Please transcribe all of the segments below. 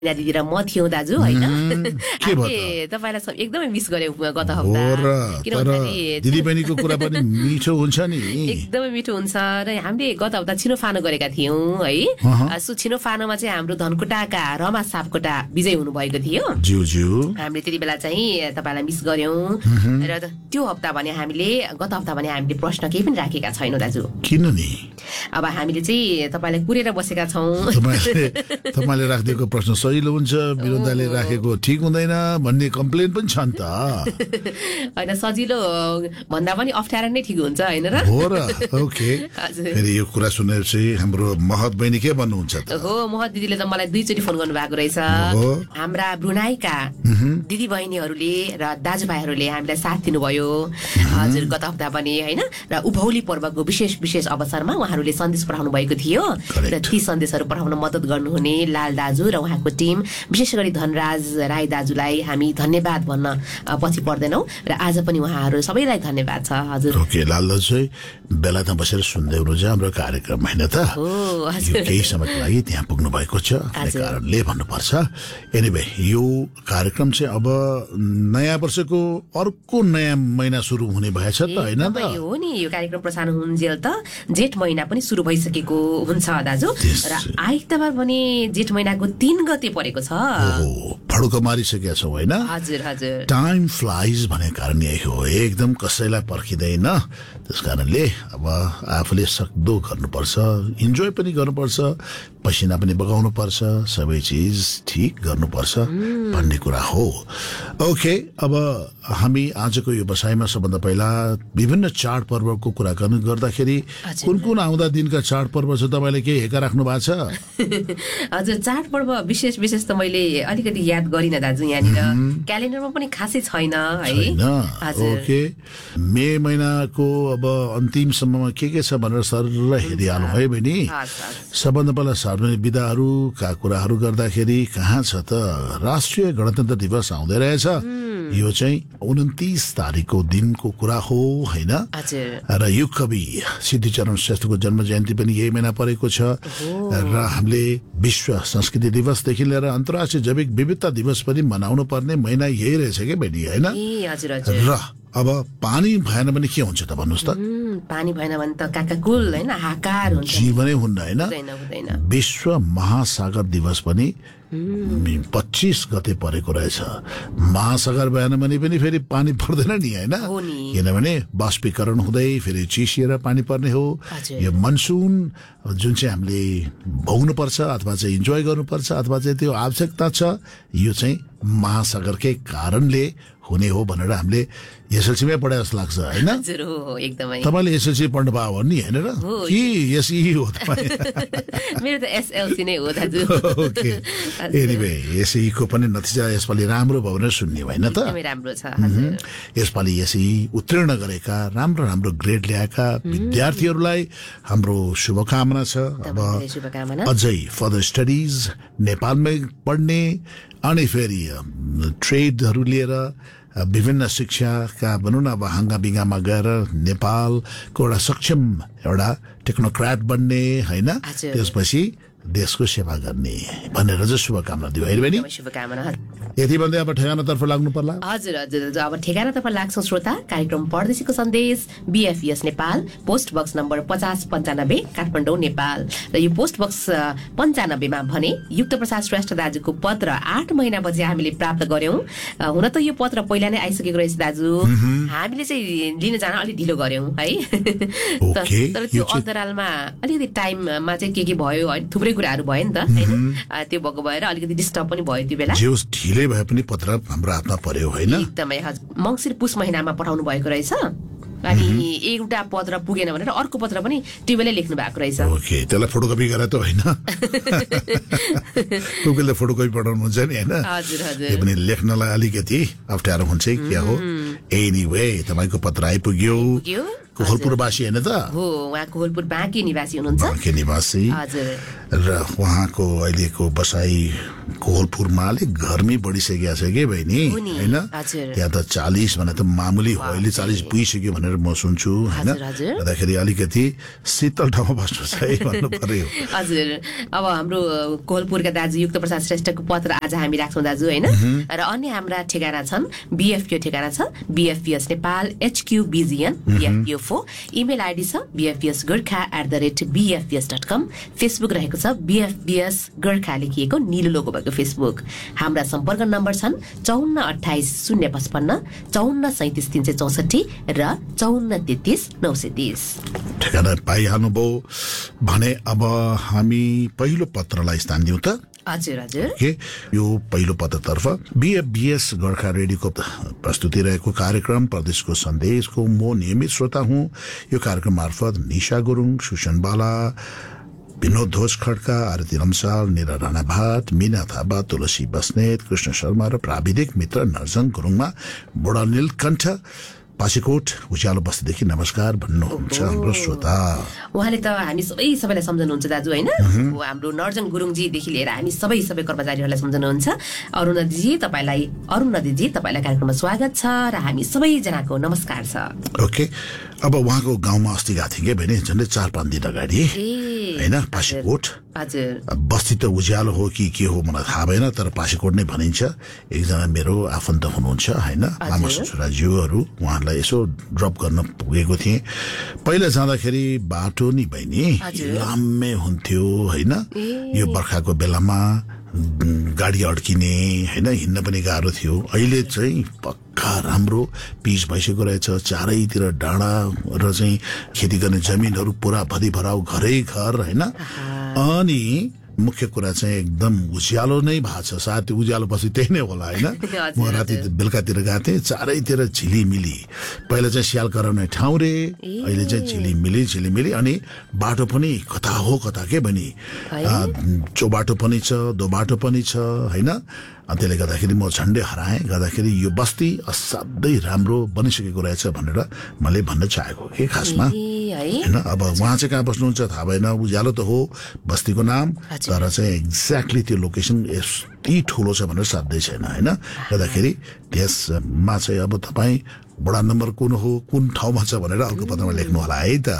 दिदी र म थियौँ दाजु होइन हामीले तपाईँलाई एकदमै मिस गर्यौँ गत हप्ता किनभने दिदीबहिनीको कुरा पनि मिठो हुन्छ नि एकदमै मिठो हुन्छ र हामीले गत हप्ता छिनोफानो गरेका थियौँ है सो छिनोफानोमा चाहिँ हाम्रो धनकुटाका रमा सापकोटा विजय हुनुभएको थियो हामीले त्यति बेला चाहिँ तपाईँलाई मिस गर्यौँ र त्यो हप्ता भने हामीले गत हप्ता भने हामीले प्रश्न केही पनि राखेका छैनौँ दाजु किन नि अब हामीले चाहिँ तपाईँलाई कुरेर बसेका छौँ तपाईँले राखिदिएको प्रश्न सजिलो हुन्छ विरोधले राखेको ठिक हुँदैन भन्ने कम्प्लेन पनि छ नि त होइन सजिलो भन्दा पनि अप्ठ्यारो नै ठिक हुन्छ होइन र हो र ओके फेरि यो कुरा सुनेपछि हाम्रो महत बहिनी के भन्नुहुन्छ त हो महत दिदीले त मलाई दुईचोटि फोन गर्नु भएको रहेछ हाम्रा ब्रुनाईका दिदी बहिनीहरूले र दाजुभाइहरूले हामीलाई साथ दिनुभयो हजुर गत हप्ता पनि होइन र उभौली पर्वको विशेष अवसरमा उहाँहरूले सन्देश पठाउनु भएको थियो र ती सन्देशहरू पठाउन मद्दत गर्नुहुने लाल दाजु र उहाँको टिम विशेष गरी धनराज राई दाजुलाई हामी धन्यवाद भन्न पछि पर्दैनौँ र आज पनि उहाँहरू सबैलाई धन्यवाद छ हजुर ओके लाल दाजु बेलायतमा बसेर सुन्दै हुनुहुन्छ हाम्रो कार्यक्रम होइन त केही समयको लागि त्यहाँ पुग्नु भएको छ कारणले भन्नुपर्छ एनिवे यो कार्यक्रम चाहिँ अब नयाँ वर्षको अर्को नयाँ महिना सुरु हुने भएछ त होइन त हो नि यो कार्यक्रम प्रसारण हुन्जेल त जेठ महिना पनि सुरु भइसकेको हुन्छ दाजु र आइतबार पनि जेठ महिनाको 3 गते परेको छ फड्को मारिसकेका छौँ होइन हजुर हजुर टाइम फ्लाइज भने कारण यही हो एकदम कसैलाई पर्खिँदैन त्यस कारणले अब आफूले सक्दो गर्नुपर्छ इन्जोय पनि गर्नुपर्छ पसिना पनि बगाउनु पर्छ सबै चिज ठीक गर्नुपर्छ भन्ने कुरा हो ओके अब हामी आजको यो बसाइमा सबभन्दा पहिला विभिन्न चाडपर्वको कुरा गर्दाखेरि कुन आउँदा दिनका चाडपर्व छ तपाईले के हेका राख्नु भएको छ हजुर चाडपर्व विशेष त मैले अलिकति याद गरिन दाजु यहाँनिर क्यालेन्डरमा पनि खासै छैन है ओके मे महिनाको अब अन्तिमसम्ममा के छ भनेर सरल हेरिहाल्नु है बहिनी सबभन्दा पहिला सार्वजनिक बिदाहरूका कुराहरू गर्दाखेरि कहाँ छ त राष्ट्रिय गणतन्त्र दिवस आउँदै रहेछ यो चाहिँ 29 तारिकको दिनको कुरा हो हैन र यो कवि सिद्धिचरण श्रेष्ठको जन्म जयन्ती पनि यही महिना परेको छ र हामीले विश्व संस्कृति दिवसदेखि लिएर अन्तर्राष्ट्रिय जैविक विविधता दिवस पनि मनाउनु पर्ने महिना यही रहेछ के बहिनी हैन र अब पानी भएन भने के हुन्छ त भन्नुस् त पानी भएन भने त काकाकुल हैन हाकार हुन्छ जीवनै हुन्न हैन विश्व महासागर दिवस पनि 25 गते परेको रहेछ महासागर भएन भने पनि फेरि पानी पर्दैन नि हैन किनभने बाष्पीकरण हुँदै फेरि चिसिएर पानी पर्ने हो यो मनसुन जुन चाहिँ हामीले भोग्नु पर्छ अथवा चाहिँ इन्जोय गर्नुपर्छ अथवा चाहिँ त्यो आवश्यकता छ यो चाहिँ महासागरकै कारणले हुने हो भनेर हामीले एसएलसीमै पढे जस्तो लाग्छ हैन हजुर हो एकदमै तपाईले एसएलसी पढ्नु भयो हो नि हैन र कि एसई हो तपाई मेरो त एसएलसी नै हो दाजु ओके एनीवे एसई को पनि नतिजा यसपालि राम्रो भयो भनेर सुन्ने हैन त एकदमै राम्रो छ हजुर यसपालि एसई उत्तीर्ण गरेका राम्रो ग्रेड ल्याएका विद्यार्थीहरूलाई हाम्रो शुभकामना छ अब अझै फर्दर स्टडीज नेपालमै पढ्ने अनि फेरि ट्रेडहरू लिएर विभिन्न शिक्षाका भनौँ न अब हाँगाबिगामा गएर नेपालको एउटा सक्षम एउटा टेक्नोक्राट बन्ने हैन त्यसपछि देशको सेवा गर्ने भनेर चाहिँ शुभकामना दियो है बहिनी शुभकामना यति भन्दै अब ठेगानातर्फ लाग्नु पर्ला हजुर अब ठेगानातर्फ लाग्छौँ श्रोता कार्यक्रम परदेशीको सन्देश BFS Nepal post box number 5095 Kathmandu Nepal र यो पोस्ट बक्स 95 मा भने युक्त प्रसाद श्रेष्ठ दाजुको पत्र 8 महिनापछि हामीले प्राप्त गर्यौं हुन त यो पत्र पहिला नै आइसकेको रहेछ दाजु हामीले चाहिँ लिन जान अलि ढिलो गर्यौं है तर त्यो अन्तरालमा अलिकति टाइममा चाहिँ के भयो है थुप्रै कुराहरू भयो नि त हैन त्यो भएको भएर अलिकति डिस्टर्ब पनि भयो त्यो बेला जेस ढिलै भए पनि पत्र हाम्रो हातमा पर्यो हैन एकदमै मङ्सिर पुष महिनामा पठाउनु भएको रहेछ अनि एउटा पत्र पुगेन भनेर अर्को पत्र पनि त्यो बेलै लेख्नु भएको रहेछ ओके त्यसलाई फोटोकपी गरे त हैन गुगलले फोटोकपी पठाउनु हुन्छ नि हैन हजुर यो पनि लेख्नलाई अलिकति अप्ठ्यारो हुन्छ के हो एनीवे तपाईको पत्र आइपुग्यो कोहलपुरवासी हैन त हो उहाँ कोहलपुर बाँके निवासी हुनुहुन्छ बाँके निवासी हजुर र उहाँको अहिलेको बसाई कोहलपुरमा अलिक गर्मी बढिसकेको छ के बहिनी हैन त्यहाँ त 40 भने त मामुली हो अहिले 40 पुगिसक्यो भनेर म सुन्छु हैन गर्दाखेरि अलिकति शीतल ठाउँमा बस्नु छ है भन्नु पर्यो हजुर अब हाम्रो कोहलपुरका दाजु युक्त प्रसाद श्रेष्ठको पत्र आज हामी राख्छौं दाजु हैन र अन्य हाम्रा ठेगाना छन् बीएफपीओ ठेगाना छ BFPS Nepal HQBGN BFPO4 email ID छ bfpsgorkha@bfps.com फेसबुक रहेको छ BFPS गोर्खा लेखिएको नीलो लोगो भएको फेसबुक हाम्रा सम्पर्क नम्बर छन् 5428 055 54 37 364 र 54 33 930 ठेगाना पाइहाल्नुभयो भने अब हामी पहिलो पत्रलाई स्थान दिउँ त हजुर हजुर यो पहिलो पत्रतर्फ BFBS गोर्खा रेडियोको प्रस्तुति रहेको कार्यक्रम परदेशको सन्देशको म नियमित श्रोता हुँ यो कार्यक्रम मार्फत निशा गुरुङ सुशन बाला विनोद ध्वज खड्का आरती रम्साल निरा राणा भाट मीना थापा तुलसी बस्नेत कृष्ण शर्मा र प्राविधिक मित्र नर्जन गुरुङमा बुढा नीलकण्ठ पासीकोट उज्यालो बस्तीदेखि नमस्कार भन्नुहुन्छ हाम्रो श्रोता उहाँले त हामी सबैलाई सम्झनुहुन्छ दाजु हैन हाम्रो नर्जन गुरुङजीदेखि लिएर हामी सबै कर्मचारीहरूलाई सम्झनुहुन्छ अरुण नदीजी तपाईलाई कार्यक्रममा स्वागत छ र हामी सबैजनाको नमस्कार छ ओके अब उहाँको गाउँमा अस्ति गएको थिएँ भने झन्डै 4-5 दिन अगाडि हैन पासीकोट हजुर बस्ती त उज्यालो हो कि के हो मलाई थाहा भएन तर पासीकोट नै भनिन्छ एकजना मेरो आफन्त हुनुहुन्छ हैन आमा ससुराज्यूहरू उहाँलाई यसो ड्रप गर्न पुगेको थिएँ पहिला जाँदाखेरि बाटो नि बहिनी लामै हुन्थ्यो हैन यो बर्खाको बेलामा गाडी अड्किने हैन हिँड्न पनि गाह्रो थियो अहिले चाहिँ पक्का राम्रो पिच भइसकेको रहेछ चारैतिर डाँडा र चाहिँ खेती गर्ने जमिनहरू पुरा भरिभराउ घरै घर हैन अनि मुख्य कुरा चाहिँ एकदम उज्यालो नै भएको छ सायद उज्यालो पछि त्यही नै होला हैन म राति बेलुकातिर गएको थिएँ चारैतिर झिलिमिली पहिला चाहिँ स्याल कराउने ठाउँ रे अहिले चाहिँ झिलिमिली अनि बाटो पनि कता हो कता के भनी चौबाटो पनि छ दो बाटो पनि छ हैन त्यसले गर्दाखेरि म झन्डै हराएँ गर्दाखेरि यो बस्ती असाध्यै राम्रो बनिसकेको रहेछ भनेर मैले भन्न चाहेको के खासमा हैन अब उहाँ चाहिँ कहाँ बस्नुहुन्छ थाहा भएन उज्यालो त हो बस्तीको नाम तर चाहिँ एक्ज्याक्टली त्यो लोकेसन यति ठुलो छ भनेर साध्यै छैन हैन गर्दाखेरि त्यसमा चाहिँ अब तपाईँ बडा नम्बर कुन हो कुन ठाउँमा छ भनेर अर्को पत्रमा लेख्नु होला है त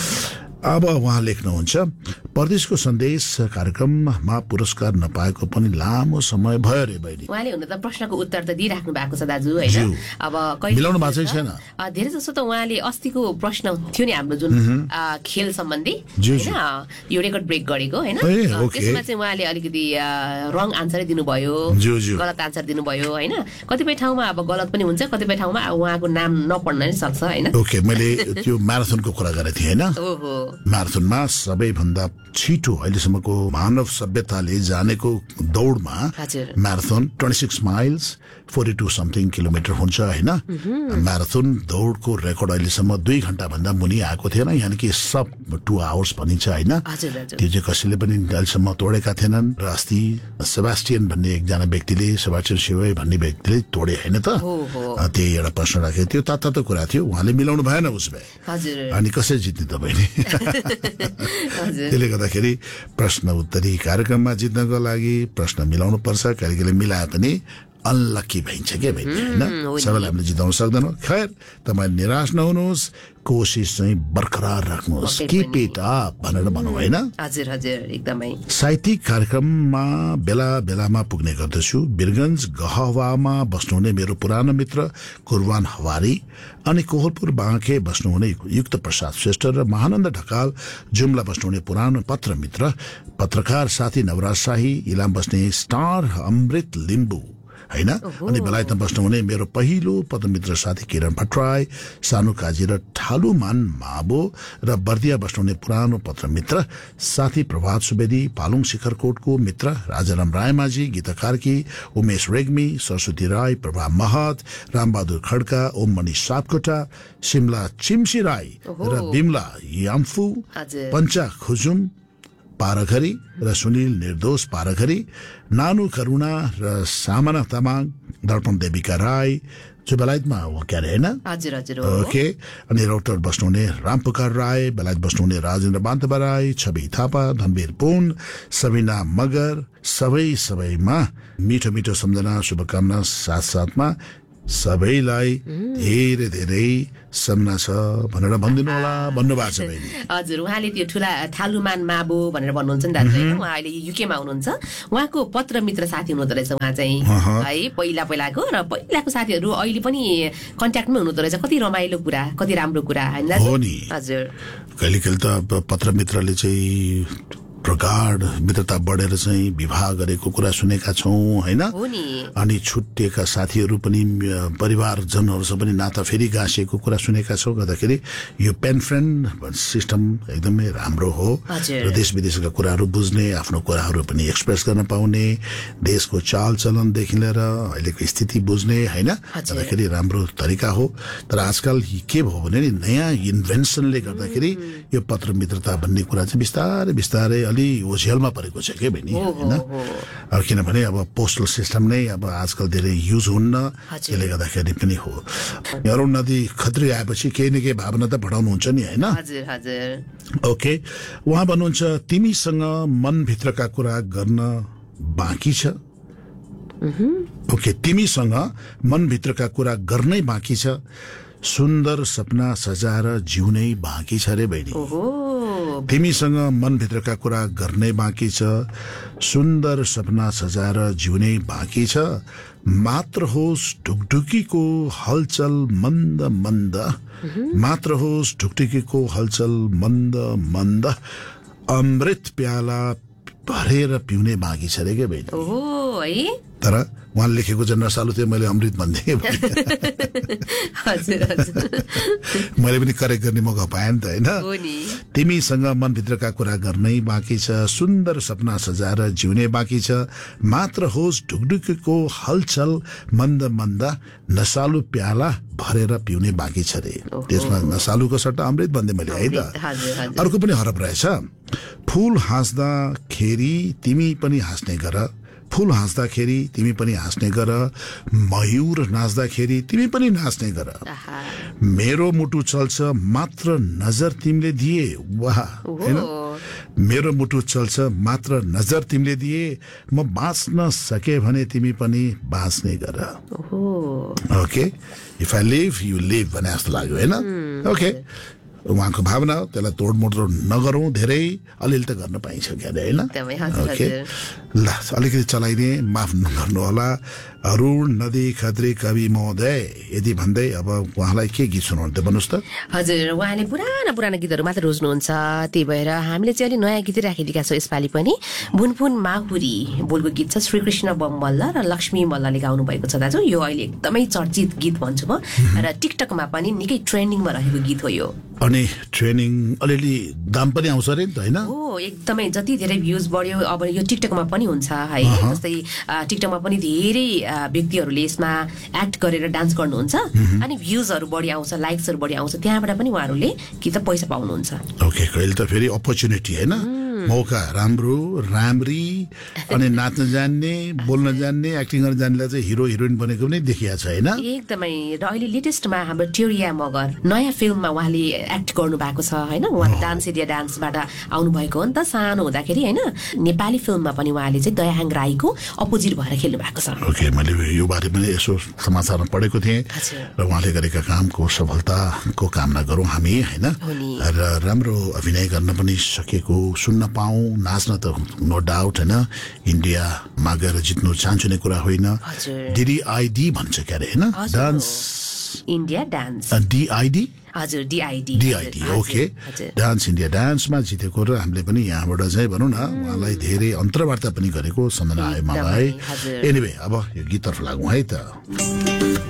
अब उहाँ लेख्नुहुन्छ परदेशको सन्देश कार्यक्रममा पुरस्कार नपाएको पनि लामो समय भयो रे बहिनी उहाँले हुन त प्रश्नको उत्तर त दिइराख्नु भएको छ दाजु हैन अब मिलाउनु भएको छैन धेरै जसो त उहाँले अस्तिको प्रश्न थियो नि हाम्रो जुन खेल सम्बन्धी हैन यो रेकर्ड ब्रेक गरेको हैन त्यसमा चाहिँ उहाँले अलिकति रङ आन्सरै दिनुभयो गलत आन्सर दिनुभयो हैन कतिपय ठाउँमा अब गलत पनि हुन्छ कतिपय ठाउँमा उहाँको नाम नपढ्न नि सक्छ हैन ओके मैले त्यो म्याराथनको कुरा गरेको थिएँ हैन ओहो म्याराथनमा सबैभन्दा छिटो अहिलेसम्मको मानव सभ्यताले जानेको दौडमा म्याराथन 26 माइल्स 42 समथिङ किलोमिटर हुन्छ हैन म्याराथन दौडको रेकर्ड अहिलेसम्म 2 घण्टा भन्दा मुनि आएको थिएन यानि कि सब 2 आवर्स भनिन्छ हैन त्यो चाहिँ कसैले पनि अहिलेसम्म तोडेका थिएनन् र अस्ति सेबास्टियन भन्ने एकजना व्यक्तिले सेबास्टियन सेवे भन्ने व्यक्तिले तोडे हैन त त्यही एउटा प्रश्न राखेको थियो तातो कुरा थियो उहाँले मिलाउनु भएन उसले अनि कसरी जित्ने तपाईले त्यसले गर्दाखेरि प्रश्न उत्तरी कार्यक्रममा जित्नको लागि प्रश्न मिलाउनु पर्छ कहिलेकहिले मिलाए पनि अनलकी भइन्छ के भइन्छ हैन सबैलाई हामीले जिताउन सक्दैनौँ खैर तपाईँ निराश नहुनुहोस् कोशिश चाहिँ बरकरार राख्नुहोस् किप इट अप भनेर भनौँ हैन हजुर एकदमै साहित्यिक कार्यक्रममा बेलामा पुग्ने गर्दछु वीरगञ्ज गहवामा बस्नुहुने मेरो पुरानो मित्र कुरवान हवारी अनि कोहलपुर बाँके बस्नुहुने युक्त प्रसाद श्रेष्ठ र महानन्द ढकाल जुम्ला बस्नुहुने पुरानो पत्र मित्र पत्रकार साथी नवराज शाही इलाम बस्ने स्टार अमृत लिम्बू हैन अनि बेलायतमा बस्नुहुने मेरो पहिलो पत्रमित्र साथी किरण भट्टराई सानु काजी र ठालुमान माबो र बर्दिया बस्नुहुने पुरानो पत्रमित्र साथी प्रभात सुवेदी पालुङ शिखरकोटको मित्र राजाराम रायमाझी गीता कार्की उमेश रेग्मी सरस्वती राई प्रभा महत रामबहादुर खड्का ओम मणि सापकोटा शिमला चिम्सी राई र बिमला याम्फू पञ्चा खुजुम पारखरी र सुनिल निर्दोष पारखरी, नानु करुणा र सामना तामाङ, दर्पण देविका राई जो बेलायतमा हो क्या अरे होइन? हजुर हजुर ओके। अनि रौतहट बस्नुहुने रामपुकार राय, बेलायत बस्नुहुने राजेन्द्र बान्तबा राई, छवि थापा, धनवीर पुन, सबिना मगर, सबैमा मिठो मिठो सम्झना शुभकामना साथसाथमा सबैलाई धेरै धेरै सम्झना छ भनेर भनिदिनु होला भन्नुभएको छ बहिनी। हजुर, उहाँले त्यो ठुला थालुमान माबो भनेर भन्नुहुन्छ नि दाजु होइन? उहाँ अहिले युकेमा हुनुहुन्छ। उहाँको पत्र मित्र साथी हुनुहुँदो रहेछ उहाँ चाहिँ है, पहिलाको र पहिलाको साथीहरू अहिले पनि कन्ट्याक्टमै हुनुहुँदो रहेछ। कति रमाइलो कुरा, कति राम्रो कुरा होइन दाजु? हो नि। हजुर, कहिले कहिले त पत्र मित्रले चाहिँ प्रगाढ मित्रता बढेर चाहिँ विवाह गरेको कुरा सुनेका छौँ होइन? अनि छुट्टिएका साथीहरू पनि परिवारजनहरूसँग पनि नाता फेरि गाँसिएको कुरा सुनेका छौँ। गर्दाखेरि यो पेन फ्रेन्ड सिस्टम एकदमै राम्रो हो र देश विदेशका कुराहरू बुझ्ने, आफ्नो कुराहरू पनि एक्सप्रेस गर्न पाउने, देशको चालचलनदेखि लिएर अहिलेको स्थिति बुझ्ने होइन? गर्दाखेरि राम्रो तरिका हो। तर आजकल के भयो भने नि नयाँ इन्भेन्सनले गर्दाखेरि यो पत्र मित्रता भन्ने कुरा चाहिँ बिस्तारै बिस्तारै अलि ओझेलमा परेको छ के बहिनी होइन? किनभने अब पोस्टल सिस्टम नै अब आजकल धेरै युज हुन्न, त्यसले गर्दाखेरि पनि हो। अरुण नदी खत्री आएपछि केही न केही भावना त बढाउनुहुन्छ नि होइन? ओके। उहाँ भन्नुहुन्छ तिमीसँग मनभित्रका कुरा गर्न बाँकी छ। ओके, तिमीसँग मनभित्रका कुरा गर्नै बाँकी छ, सुन्दर सपना सजाएर जिउनै बाँकी छ रे बहिनी। तिमीसँग मनभित्रका कुरा गर्नै बाँकी छ, सुन्दर सपना सजाएर जिउनै बाँकी छ, मात्र होस् ढुकढुकीको हलचल मन्द मन्द, मात्र होस् ढुकढुकीको हलचल मन्द मन्द, अमृत प्याला भरेर पिउने बाँकी छ रे के बहिनी। तर उहाँले लेखेको चाहिँ नसालु थियो, मैले अमृत भनिदिएँ। मैले पनि करेक्ट गर्ने मौका पाएँ नि त होइन? तिमीसँग मनभित्रका कुरा गर्नै बाँकी छ, सुन्दर सपना सजाएर जिउने बाँकी छ, मात्र होस् ढुकढुकीको हलचल मन्द मन्द, नसालु प्याला भरेर पिउने बाँकी छ रे। त्यसमा नसालुको सट्टा अमृत भन्दै मैले है त। अर्को पनि हरफ रहेछ, फूल हाँस्दाखेरि तिमी पनि हाँस्ने गर, फूल हाँस्दाखेरि तिमी पनि हाँस्ने गर, मयूर नाच्दाखेरि तिमी पनि नाच्ने गर, मेरो मुटु चल्छ मात्र नजर तिमीले दिए, वाह हैन? मेरो मुटु चल्छ मात्र नजर तिमीले दिए, म बाँच्न सके भने तिमी पनि बाँच्ने गर। Okay, if I leave you live भने जस्तो लाग्यो होइन? ओके, उहाँको भावना हो, त्यसलाई तोडमोड नगरौँ, धेरै अलिअलि त गर्न पाइन्छ क्या होइन? ओके, ल अलिकति चलाइदिएँ, माफ नगर्नु होला। अरुण नदी खत्री कवि महोदय यदि भन्दै अब उहाँलाई के गीत सुनाउनु त भन्नुहोस् त। हजुर, उहाँले पुराना गीतहरू मात्र रोज्नुहुन्छ, त्यही भएर हामीले चाहिँ अलिक नयाँ गीतै राखिदिएका छौँ यसपालि पनि। भुनफुन माहुरी बोलको गीत छ, श्रीकृष्ण बम मल्ल र लक्ष्मी मल्लले गाउनु भएको छ दाजु। यो अहिले एकदमै चर्चित गीत भन्छु म, र टिकटकमा पनि निकै ट्रेन्डिङमा रहेको गीत हो यो। अनि ट्रेनिङ अलिअलि दाम पनि आउँछ अरे नि त होइन? हो, एकदमै जति धेरै भ्युज बढ्यो अब यो टिकटकमा पनि हुन्छ है। जस्तै टिकटकमा पनि धेरै व्यक्तिहरूले यसमा एक्ट गरेर डान्स गर्नुहुन्छ, अनि भ्युजहरू बढी आउँछ, लाइक्सहरू बढी आउँछ, त्यहाँबाट पनि उहाँहरूले कि त पैसा पाउनुहुन्छ। ओके, कहिले त फेरि अपर्च्युनिटी होइन, मौका राम्रो राम्री, अनि नाच्न जान्ने, बोल्न जान्ने, एक्टिङ गर्न जान्नेलाई चाहिँ हिरो हिरोइन बनेको पनि देखिया छ होइन? एकदमै। र अहिले लेटेस्टमा हाम्रो ट्योरिया मगर नयाँ फिल्ममा उहाँले एक्ट गर्नु भएको छ होइन? उहाँ डान्स एरिया डान्सबाट आउनुभएको हो नि त सानो हुँदाखेरि होइन? नेपाली फिल्ममा पनि उहाँले चाहिँ दयाहाङ राईको अपोजिट भएर खेल्नु भएको छ। ओके, मैले यो बारे पनि यसो समाचारमा पढेको थिएँ र उहाँले गरेका कामको सफलताको कामना गरौँ हामी होइन? र राम्रो अभिनय गर्न पनि सकेको सुन्न पाऊँ, नाच्न त नो डाउट होइन, इन्डियामा गएर जित्नु चाहन्छु नै कुरा होइन। DID भन्छ क्या अरे होइन? डान्स इन्डिया डान्स, DID हजुर DID, ओके, डान्स इन्डिया डान्समा जितेको र हामीले पनि यहाँबाट चाहिँ भनौँ न उहाँलाई धेरै अन्तर्वार्ता पनि गरेको सम्झना आयो मलाई। एनिवे, अब यो गीततर्फ लागौँ है त।